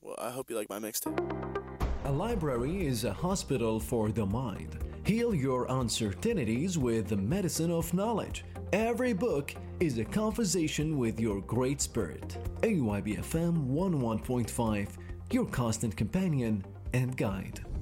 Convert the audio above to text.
Well, I hope you like my mixtape. A library is a hospital for the mind. Heal your uncertainties with the medicine of knowledge. Every book is a conversation with your great spirit. AYBFM 11.5, your constant companion and guide.